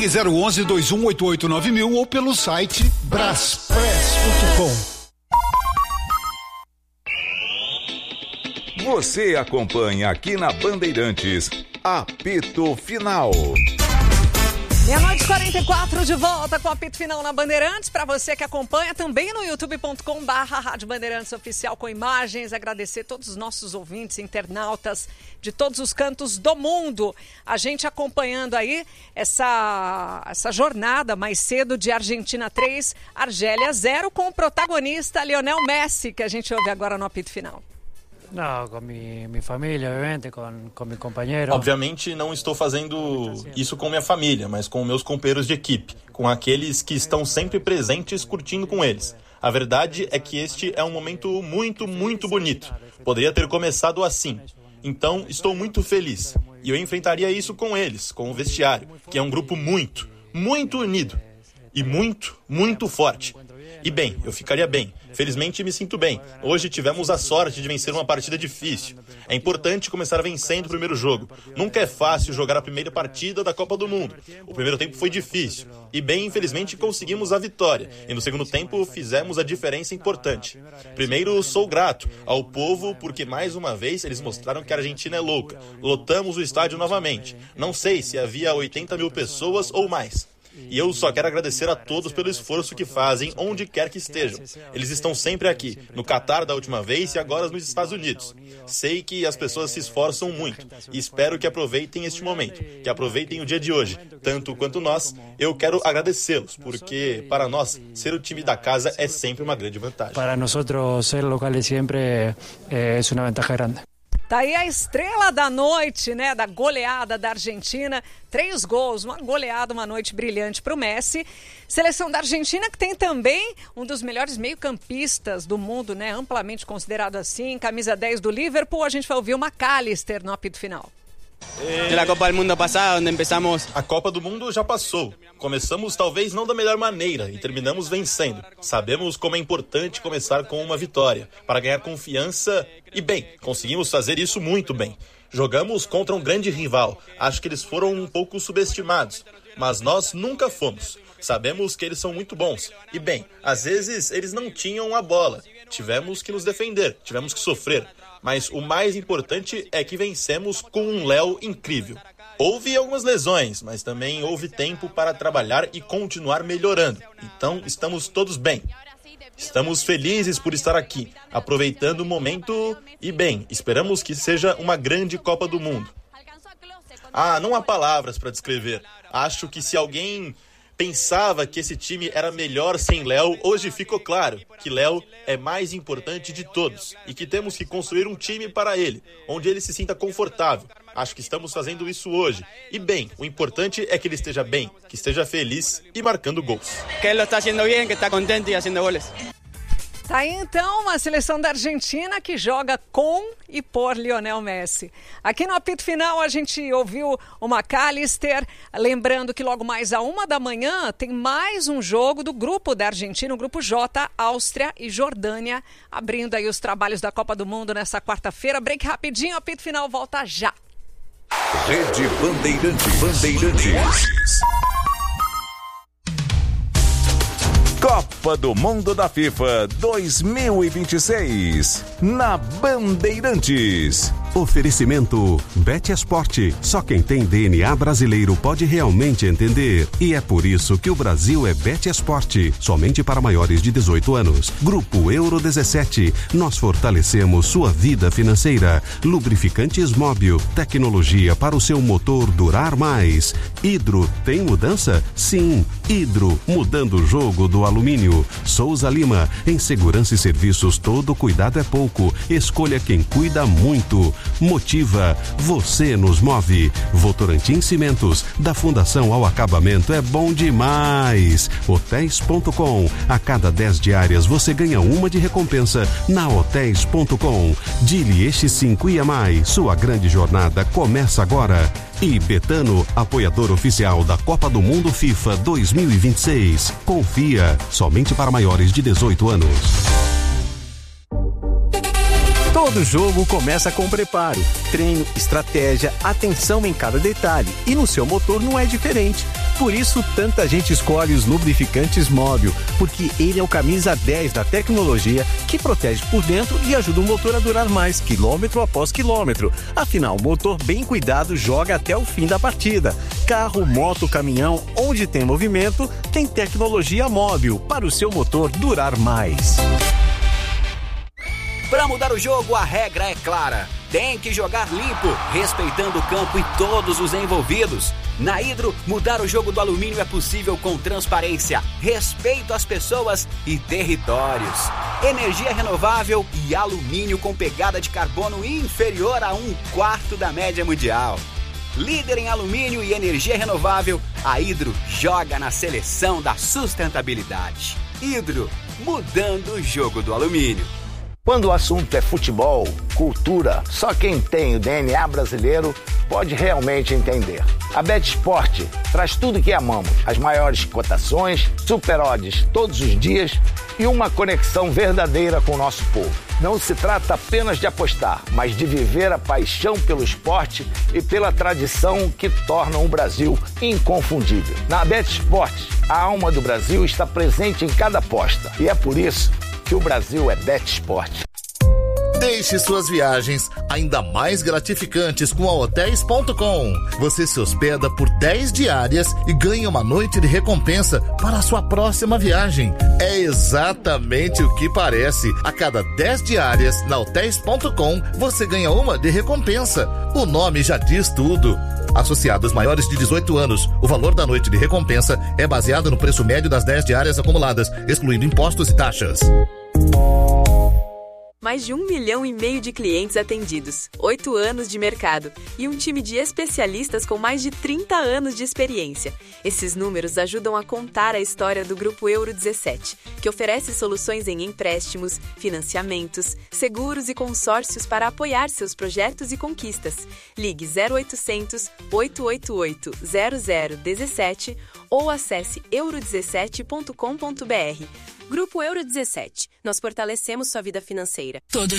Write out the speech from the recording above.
Ligue 011-2188-9000 ou pelo site braspress.com. Você acompanha aqui na Bandeirantes, Apito Final. 00:44 de volta com o Apito Final na Bandeirantes. Para você que acompanha também no youtube.com/Rádio Bandeirantes Oficial com imagens. Agradecer todos os nossos ouvintes, internautas de todos os cantos do mundo. A gente acompanhando aí essa jornada mais cedo de Argentina 3, Argélia 0, com o protagonista Lionel Messi, que a gente ouve agora no Apito Final. Não, com minha família, obviamente, com meu companheiro. Obviamente não estou fazendo isso com minha família, mas com meus companheiros de equipe, com aqueles que estão sempre presentes curtindo com eles. A verdade é que este é um momento muito, muito bonito. Poderia ter começado assim. Então, estou muito feliz. E eu enfrentaria isso com eles, com o vestiário, que é um grupo muito, muito unido. E muito, muito forte. E bem, eu ficaria bem. Felizmente me sinto bem. Hoje tivemos a sorte de vencer uma partida difícil. É importante começar vencendo o primeiro jogo. Nunca é fácil jogar a primeira partida da Copa do Mundo. O primeiro tempo foi difícil. E bem, infelizmente, conseguimos a vitória. E no segundo tempo fizemos a diferença importante. Primeiro, sou grato ao povo porque mais uma vez eles mostraram que a Argentina é louca. Lotamos o estádio novamente. Não sei se havia 80 mil pessoas ou mais. E eu só quero agradecer a todos pelo esforço que fazem onde quer que estejam. Eles estão sempre aqui, no Catar da última vez e agora nos Estados Unidos. Sei que as pessoas se esforçam muito e espero que aproveitem este momento, que aproveitem o dia de hoje, tanto quanto nós. Eu quero agradecê-los, porque para nós, ser o time da casa é sempre uma grande vantagem. Para nós, ser locais sempre é uma vantagem grande. Tá aí a estrela da noite, né, da goleada da Argentina, 3 gols, uma goleada, uma noite brilhante para o Messi. Seleção da Argentina que tem também um dos melhores meio-campistas do mundo, né, amplamente considerado assim, camisa 10 do Liverpool. A gente vai ouvir o McAllister no Apito Final. A Copa do Mundo passada, onde começamos. A Copa do Mundo já passou. Começamos talvez não da melhor maneira e terminamos vencendo. Sabemos como é importante começar com uma vitória para ganhar confiança e bem, conseguimos fazer isso muito bem. Jogamos contra um grande rival. Acho que eles foram um pouco subestimados, mas nós nunca fomos. Sabemos que eles são muito bons. E bem, às vezes eles não tinham a bola. Tivemos que nos defender, tivemos que sofrer. Mas o mais importante é que vencemos com um Léo incrível. Houve algumas lesões, mas também houve tempo para trabalhar e continuar melhorando. Então, estamos todos bem. Estamos felizes por estar aqui, aproveitando o momento e bem, esperamos que seja uma grande Copa do Mundo. Não há palavras para descrever. Acho que se alguém pensava que esse time era melhor sem Léo, hoje ficou claro que Léo é mais importante de todos e que temos que construir um time para ele, onde ele se sinta confortável. Acho que estamos fazendo isso hoje. E bem, o importante é que ele esteja bem, que esteja feliz e marcando gols. Que ele está fazendo bem, que está contente e fazendo goles. Tá aí então uma seleção da Argentina que joga com e por Lionel Messi. Aqui no Apito Final a gente ouviu o McAllister, lembrando que logo mais à 1h tem mais um jogo do grupo da Argentina, o grupo J, Áustria e Jordânia, abrindo aí os trabalhos da Copa do Mundo nessa quarta-feira. Break rapidinho, Apito Final volta já. Rede Bandeirantes. Copa do Mundo da FIFA 2026 na Bandeirantes. Oferecimento Bet Esporte. Só quem tem DNA brasileiro pode realmente entender. E é por isso que o Brasil é Bet Esporte. Somente para maiores de 18 anos. Grupo Euro 17. Nós fortalecemos sua vida financeira. Lubrificantes Móbil. Tecnologia para o seu motor durar mais. Hidro. Tem mudança? Sim. Hidro. Mudando o jogo do alumínio. Souza Lima. Em segurança e serviços, todo cuidado é pouco. Escolha quem cuida muito. Motiva, você nos move. Votorantim Cimentos, da fundação ao acabamento é bom demais. Hotéis.com, a cada 10 diárias você ganha uma de recompensa na Hotéis.com. Dili X5 e mais, sua grande jornada começa agora. E Betano, apoiador oficial da Copa do Mundo FIFA 2026. Confia, somente para maiores de 18 anos. Todo jogo começa com preparo, treino, estratégia, atenção em cada detalhe. E no seu motor não é diferente. Por isso, tanta gente escolhe os lubrificantes Móbil, porque ele é o camisa 10 da tecnologia que protege por dentro e ajuda o motor a durar mais, quilômetro após quilômetro. Afinal, o motor bem cuidado joga até o fim da partida. Carro, moto, caminhão, onde tem movimento, tem tecnologia Móbil para o seu motor durar mais. Para mudar o jogo, a regra é clara. Tem que jogar limpo, respeitando o campo e todos os envolvidos. Na Hidro, mudar o jogo do alumínio é possível com transparência, respeito às pessoas e territórios. Energia renovável e alumínio com pegada de carbono inferior a 1/4 da média mundial. Líder em alumínio e energia renovável, a Hidro joga na seleção da sustentabilidade. Hidro, mudando o jogo do alumínio. Quando o assunto é futebol, cultura, só quem tem o DNA brasileiro pode realmente entender. A BetSport traz tudo que amamos, as maiores cotações, super odds todos os dias e uma conexão verdadeira com o nosso povo. Não se trata apenas de apostar, mas de viver a paixão pelo esporte e pela tradição que tornam o Brasil inconfundível. Na BetSport, a alma do Brasil está presente em cada aposta e é por isso que o Brasil é BetSport. Deixe suas viagens ainda mais gratificantes com a Hotels.com. Você se hospeda por 10 diárias e ganha uma noite de recompensa para a sua próxima viagem. É exatamente o que parece. A cada 10 diárias na Hotels.com, você ganha uma de recompensa. O nome já diz tudo. Associados maiores de 18 anos, o valor da noite de recompensa é baseado no preço médio das 10 diárias acumuladas, excluindo impostos e taxas. Mais de 1,5 milhão de clientes atendidos, 8 anos de mercado e um time de especialistas com mais de 30 anos de experiência. Esses números ajudam a contar a história do Grupo Euro 17, que oferece soluções em empréstimos, financiamentos, seguros e consórcios para apoiar seus projetos e conquistas. Ligue 0800 888 0017 ou acesse euro17.com.br. Grupo Euro 17. Nós fortalecemos sua vida financeira.